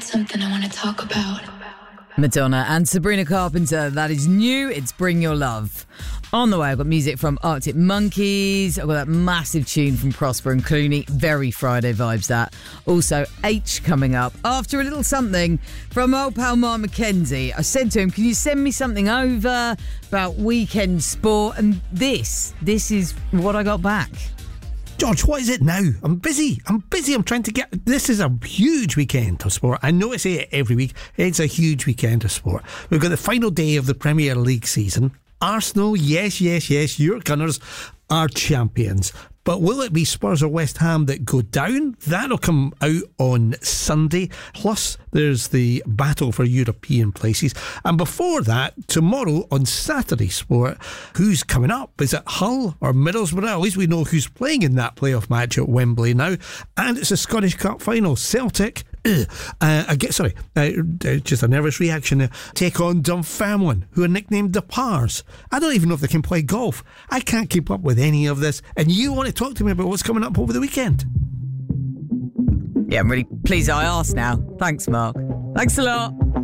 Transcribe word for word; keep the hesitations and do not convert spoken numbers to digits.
something I want to talk about. Madonna and Sabrina Carpenter. That is new. It's Bring Your Love. On the way, I've got music from Arctic Monkeys. I've got that massive tune from Prosper and Clooney. Very Friday vibes, that. Also, H coming up. After a little something from old pal Mark McKenzie. I said to him, can you send me something over about weekend sport? And this, this is what I got back. George, what is it now? I'm busy. I'm busy. I'm trying to get... This is a huge weekend of sport. I know I say it every week. It's a huge weekend of sport. We've got the final day of the Premier League season. Arsenal, yes, yes, yes, your Gunners are champions. But will it be Spurs or West Ham that go down? That'll come out on Sunday. Plus, there's the battle for European places. And before that, tomorrow on Saturday Sport, who's coming up? Is it Hull or Middlesbrough? At least we know who's playing in that playoff match at Wembley now. And it's a Scottish Cup final. Celtic... Uh, I get sorry, uh, just a nervous reaction there. Take on Dunfermline, who are nicknamed the Pars. I don't even know if they can play golf. I can't keep up with any of this. And you want to talk to me about what's coming up over the weekend? Yeah, I'm really pleased I asked now. Thanks, Mark. Thanks a lot.